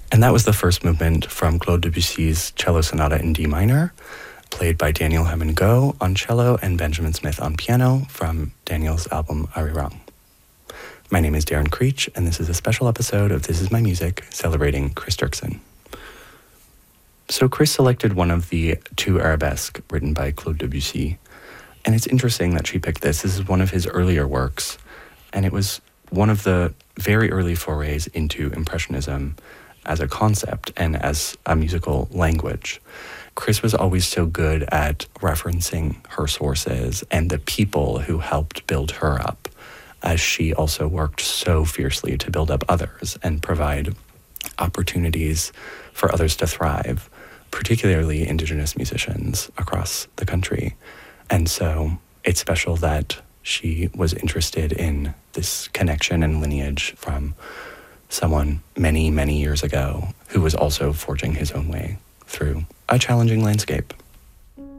And that was the first movement from Claude Debussy's Cello Sonata in D minor, played by Daniel Hammond-Go on cello and Benjamin Smith on piano from Daniel's album Arirang. My name is Darren Creech, and this is a special episode of This Is My Music celebrating Chris Dirksen. So Chris selected one of the two arabesques written by Claude Debussy, and it's interesting that she picked this. This is one of his earlier works, and it was one of the very early forays into Impressionism as a concept and as a musical language. Chris was always so good at referencing her sources and the people who helped build her up, as she also worked so fiercely to build up others and provide opportunities for others to thrive, particularly Indigenous musicians across the country. And so it's special that she was interested in this connection and lineage from someone many, many years ago who was also forging his own way through a challenging landscape.